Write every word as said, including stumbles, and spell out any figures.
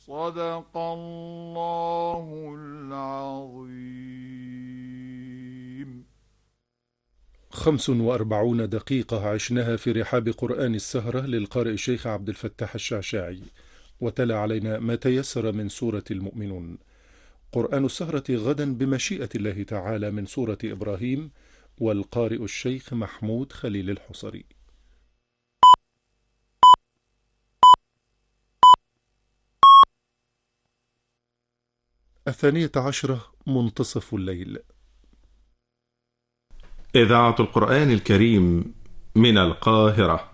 صدق الله العظيم. خمس وأربعون دقيقة عشناها في رحاب قرآن السهرة للقارئ الشيخ عبد الفتاح الشعشاعي، وتلا علينا ما تيسر من سورة المؤمنون. قرآن السهرة غدا بمشيئة الله تعالى من سورة إبراهيم، والقارئ الشيخ محمود خليل الحصري. الثانية عشرة، منتصف الليل. إذاعة القرآن الكريم من القاهرة.